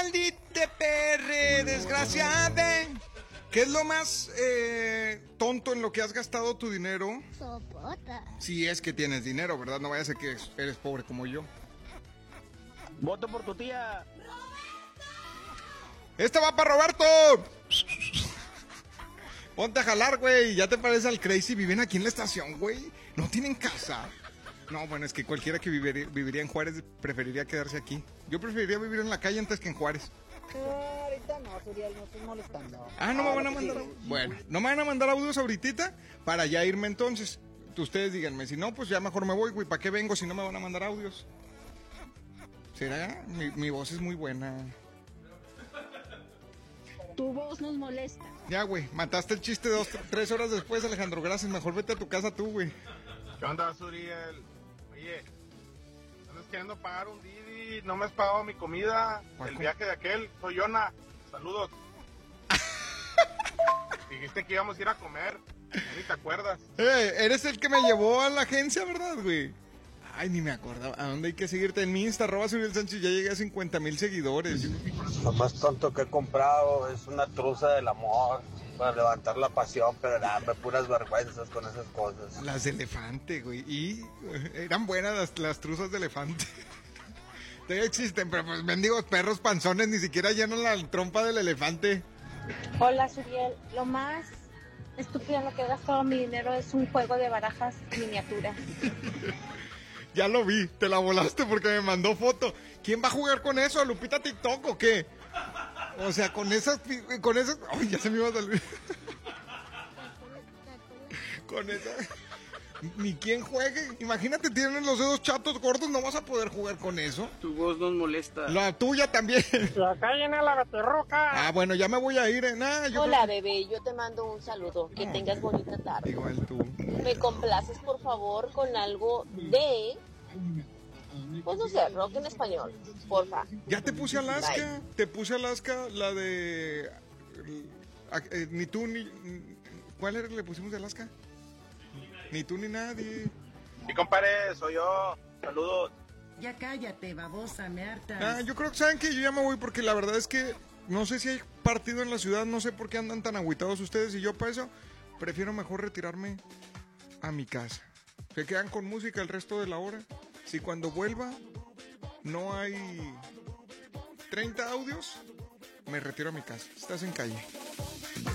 maldita perre, desgraciada. ¿Qué es lo más tonto en lo que has gastado tu dinero? Sopota. Si es que tienes dinero, ¿verdad? No vaya a ser que eres pobre como yo. Voto por tu tía. ¡Esta va para Roberto! Ponte a jalar, güey. Ya te parece al Crazy. Viven aquí en la estación, güey. No tienen casa. No, bueno, es que cualquiera que viviría en Juárez preferiría quedarse aquí. Yo preferiría vivir en la calle antes que en Juárez. Ahorita no, Suriel, no estoy molestando. Ah, no me van a mandar. Bueno, no me van a mandar audios ahorita para ya irme entonces. Ustedes díganme, si no, pues ya mejor me voy, güey. ¿Para qué vengo si no me van a mandar audios? ¿Será? Mi voz es muy buena. Tu voz nos molesta. Ya, güey, mataste el chiste 3 horas después, Alejandro. Gracias, mejor vete a tu casa tú, güey. ¿Qué onda, Suriel? Oye, andas queriendo pagar un Didi, no me has pagado mi comida, el viaje de aquel, soy Yona, saludos. Dijiste que íbamos a ir a comer, ni te acuerdas. Eres el que me llevó a la agencia, ¿verdad, güey? Ay, ni me acordaba. ¿A dónde hay que seguirte? En mi Insta, @Suriel Sánchez, ya llegué a 50,000 seguidores. Lo más tonto que he comprado es una truza del amor para levantar la pasión, pero nada, me puras vergüenzas con esas cosas. Las de elefante, güey. Y eran buenas las truzas de elefante. Todavía existen, pero pues mendigos perros panzones ni siquiera llenan la trompa del elefante. Hola, Suriel. Lo más estúpido en lo que he gastado mi dinero es un juego de barajas miniaturas. Ya lo vi, te la volaste porque me mandó foto. ¿Quién va a jugar con eso? ¿A Lupita TikTok o qué? O sea, con esas... Ay, ya se me iba a salir. Con esa... Ni quien juegue. Imagínate, tienen los dedos chatos gordos, no vas a poder jugar con eso. Tu voz nos molesta. La tuya también. Acá llena la baterroca. Ah, bueno, ya me voy a ir. Hola, bebé, yo te mando un saludo. Que tengas bonita tarde. Igual tú. ¿Me complaces, por favor, con algo de... Pues no sé, rock en español, porfa. Ya te puse Alaska. Bye. Te puse Alaska, la de... ni tú ni... ¿Cuál era que le pusimos de Alaska? Ni tú ni nadie. Y compadre, soy yo. Saludos. Ya cállate, babosa, me hartas. Yo creo que saben que yo ya me voy porque la verdad es que no sé si hay partido en la ciudad, no sé por qué andan tan agüitados ustedes y yo para eso prefiero mejor retirarme a mi casa. Se quedan con música el resto de la hora. Si cuando vuelva no hay 30 audios, me retiro a mi casa. Estás en calle.